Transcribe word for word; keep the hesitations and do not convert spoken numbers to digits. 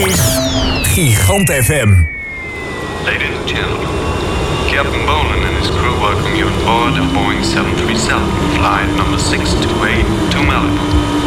is Gigant F M. Ladies and gentlemen, Captain Bolan and his crew welcome you on board of Boeing seven three seven, flight number six two eight to Malibu.